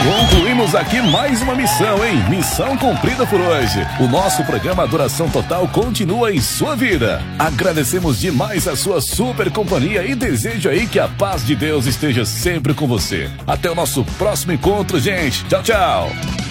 Concluímos aqui mais uma missão, hein? Missão cumprida por hoje. O nosso programa Adoração Total continua em sua vida. Agradecemos demais a sua super companhia e desejo aí que a paz de Deus esteja sempre com você. Até o nosso próximo encontro, gente. Tchau, tchau.